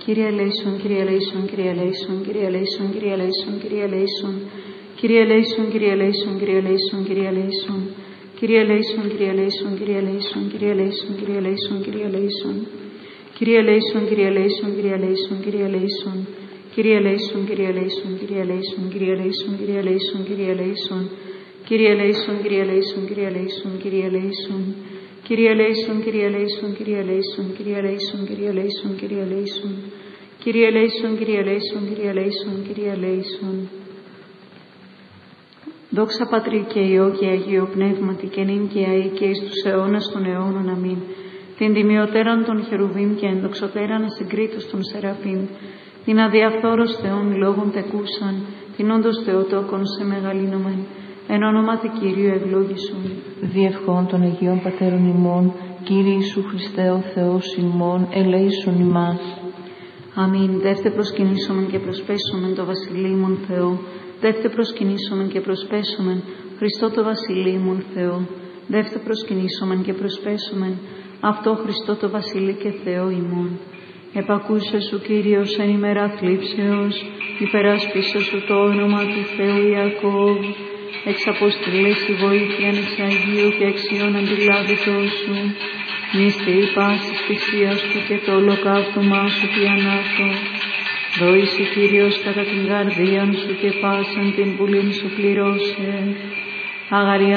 Kyrie eleison, Kyrie eleison, Kyrie eleison, Kyrie eleison, Kyrie eleison, Kyrie eleison. Kyrie eleison, Kyrie eleison, Kyrie eleison, Kyrie eleison. Kyrie eleison, Kyrie eleison, Kyrie eleison, Kyrie eleison, Kyrie eleison, Kyrie eleison. Kyrie eleison, Kyrie eleison, Kyrie eleison, Kyrie eleison. Kyrie eleison, Kyrie eleison, Kyrie eleison, Kyrie eleison, Kyrie eleison, Kyrie eleison. Kyrie eleison, Kyrie eleison, Kyrie eleison, Kyrie eleison. Kyrie eleison, Kyrie eleison, Kyrie eleison, Kyrie eleison, Kyrie eleison, Kyrie eleison. Kyrie eleison, Kyrie eleison, Kyrie eleison, Kyrie eleison. Δόξα Πατρί και Υιό και Αγίο Πνεύματι και νυν και αεί και εις τους αιώνας των αιώνων. Αμήν. Την τιμιωτέραν των χερουβίμ και ενδοξωτέραν ασυγκρίτως των Σεραφείμ, την αδιαφθόρος Θεόν λόγων τεκούσαν, την όντως Θεοτόκον σε μεγαλύνομεν, εν ονόματι Κυρίου ευλόγησον. Διευχών των Αγίων Πατέρων ημών, Κύριε Ιησού Χριστέ ο Θεός ημών, ελέησον ημάς. Αμήν. Δεύτε προσκυνήσομεν και προσπέσομεν το βασιλείμον Θεό. Δεύτε προσκυνήσομεν και προσπέσομεν Χριστό το βασιλείμον Θεό. Δεύτε προσκυνήσομεν και προσπέσομεν αυτό Χριστό το βασιλεί και Θεό ημών. Επακούσε σου Κύριος εν ημέρα θλίψεως, υπεράσπισε σου το όνομα του Θεού Ιακώβ. Εξαποστηλές η βοήθειαν εξ Αγίου και εξιών αντιλάβητός σου. Μίστη η πάσης θυσίας του και το ολοκαύτωμά σου πιανάτο. Δόησε Κύριος κατά την καρδίαν σου και πάσαν την πουλήν σου πληρώσε. Αγαρία